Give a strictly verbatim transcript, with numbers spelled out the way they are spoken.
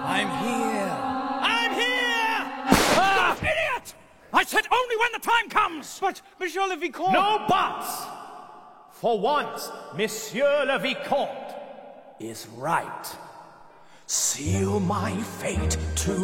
I'm here. I'm here! Ah! Idiot! I said only when the time comes! But, Monsieur le Vicomte... No buts! For once, Monsieur le Vicomte is right. Seal my fate to